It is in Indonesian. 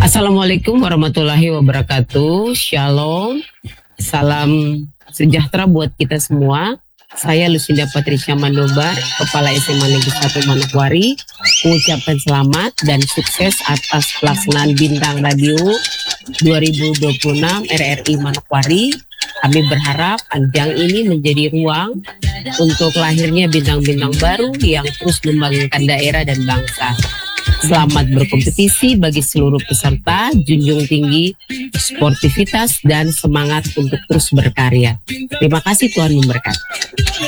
Assalamualaikum warahmatullahi wabarakatuh. Shalom. Salam sejahtera buat kita semua. Saya Lucinda Patricia Mandobar, Kepala SMA Negeri 1 Manokwari, mengucapkan selamat dan sukses atas pelaksanaan Bintang Radio 2026 RRI Manokwari. Kami berharap ajang ini menjadi ruang untuk lahirnya bintang-bintang baru yang terus membanggakan daerah dan bangsa. Selamat berkompetisi bagi seluruh peserta, junjung tinggi sportivitas dan semangat untuk terus berkarya. Terima kasih, Tuhan memberkati.